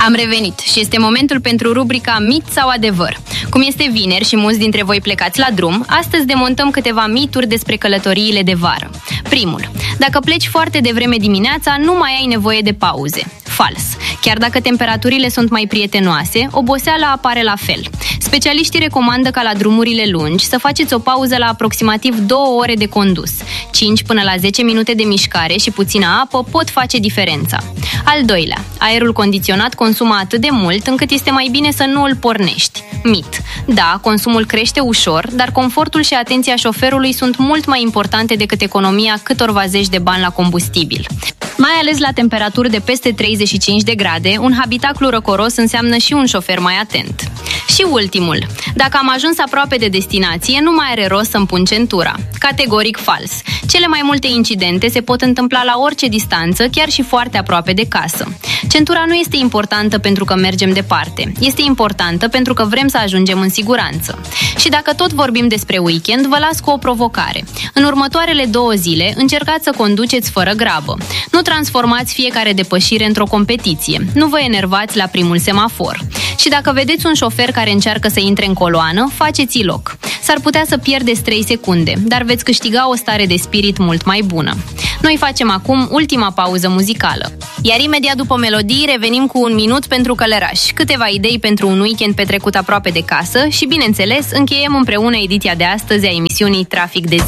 Am revenit și este momentul pentru rubrica Mit sau Adevăr. Cum este vineri și mulți dintre voi plecați la drum, astăzi demontăm câteva mituri despre călătoriile de vară. Primul. Dacă pleci foarte devreme dimineața, nu mai ai nevoie de pauze. Fals. Chiar dacă temperaturile sunt mai prietenoase, oboseala apare la fel. Specialiștii recomandă ca la drumurile lungi să faceți o pauză la aproximativ 2 ore de condus. 5 până la 10 minute de mișcare și puțină apă pot face diferența. Al doilea, aerul condiționat consumă atât de mult încât este mai bine să nu îl pornești. Mit. Da, consumul crește ușor, dar confortul și atenția șoferului sunt mult mai importante decât economia câtorva zeci de bani la combustibil. Mai ales la temperaturi de peste 35 de grade, un habitaclu răcoros înseamnă și un șofer mai atent. Și ultimul, dacă am ajuns aproape de destinație, nu mai are rost să-mi pun centura. Categoric fals. Cele mai multe incidente se pot întâmpla la orice distanță, chiar și foarte aproape de casă. Centura nu este importantă pentru că mergem departe. Este importantă pentru că vrem să ajungem în siguranță. Și dacă tot vorbim despre weekend, vă las cu o provocare. În următoarele 2 zile, încercați să conduceți fără grabă. Nu transformați fiecare depășire într-o competiție. Nu vă enervați la primul semafor. Și dacă vedeți un șofer care încearcă să intre în coloană, faceți-i loc. S-ar putea să pierdeți 3 secunde, dar veți câștiga o stare de spirit mult mai bună. Noi facem acum ultima pauză muzicală. Iar imediat după melodii revenim cu 1 minut pentru călărași, câteva idei pentru un weekend petrecut aproape de casă și, bineînțeles, încheiem împreună ediția de astăzi a emisiunii Trafic de zi.